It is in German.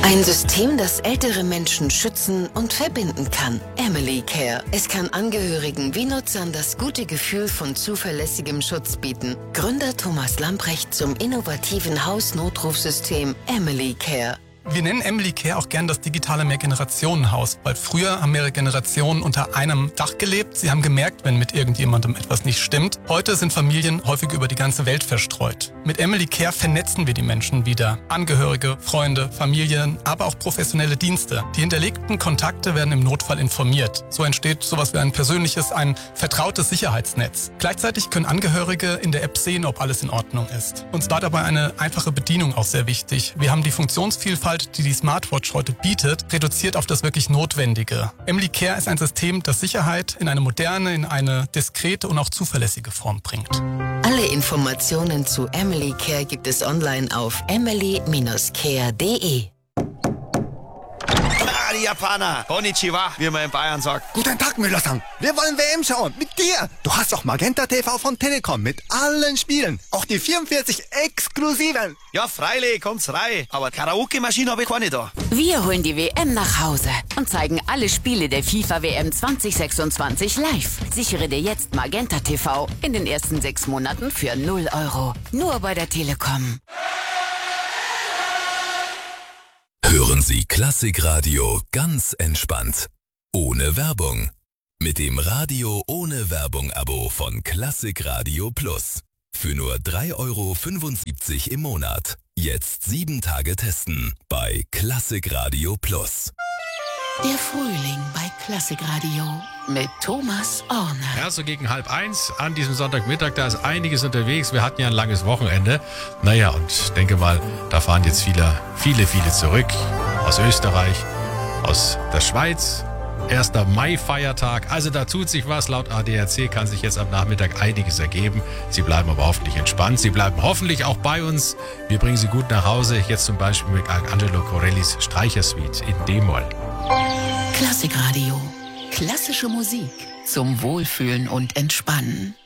Ein System, das ältere Menschen schützen und verbinden kann. Emily Care. Es kann Angehörigen wie Nutzern das gute Gefühl von zuverlässigem Schutz bieten. Gründer Thomas Lamprecht zum innovativen Hausnotrufsystem Emily Care. Wir nennen Emily Care auch gern das digitale Mehrgenerationenhaus, weil früher haben mehrere Generationen unter einem Dach gelebt. Sie haben gemerkt, wenn mit irgendjemandem etwas nicht stimmt. Heute sind Familien häufig über die ganze Welt verstreut. Mit Emily Care vernetzen wir die Menschen wieder. Angehörige, Freunde, Familien, aber auch professionelle Dienste. Die hinterlegten Kontakte werden im Notfall informiert. So entsteht sowas wie ein persönliches, ein vertrautes Sicherheitsnetz. Gleichzeitig können Angehörige in der App sehen, ob alles in Ordnung ist. Uns war dabei eine einfache Bedienung auch sehr wichtig. Wir haben die Funktionsvielfalt, die die Smartwatch heute bietet, reduziert auf das wirklich Notwendige. Emily Care ist ein System, das Sicherheit in eine moderne, in eine diskrete und auch zuverlässige Form bringt. Alle Informationen zu Emily Care gibt es online auf emily-care.de. Die Japaner. Konnichiwa, wie man in Bayern sagt. Guten Tag, Müller-san. Wir wollen WM schauen. Mit dir. Du hast doch Magenta TV von Telekom mit allen Spielen. Auch die 44 exklusiven. Ja, freilich, kommt's rein. Aber Karaoke-Maschine habe ich keine da. Wir holen die WM nach Hause und zeigen alle Spiele der FIFA-WM 2026 live. Sichere dir jetzt Magenta TV in den ersten 6 Monaten für 0 €. Nur bei der Telekom. Hören Sie Klassikradio ganz entspannt. Ohne Werbung. Mit dem Radio ohne Werbung-Abo von Klassikradio Plus. Für nur 3,75 € im Monat. Jetzt 7 Tage testen bei Klassikradio Plus. Der Frühling bei Klassikradio mit Thomas Orner. Ja, so gegen 12:30 an diesem Sonntagmittag, da ist einiges unterwegs. Wir hatten ja ein langes Wochenende. Naja, und ich denke mal, da fahren jetzt viele zurück. Aus Österreich, aus der Schweiz. 1. Mai-Feiertag. Also da tut sich was. Laut ADAC kann sich jetzt am Nachmittag einiges ergeben. Sie bleiben aber hoffentlich entspannt. Sie bleiben hoffentlich auch bei uns. Wir bringen Sie gut nach Hause. Jetzt zum Beispiel mit Angelo Corellis Streichersuite in D-Moll. Klassikradio. Klassische Musik zum Wohlfühlen und Entspannen.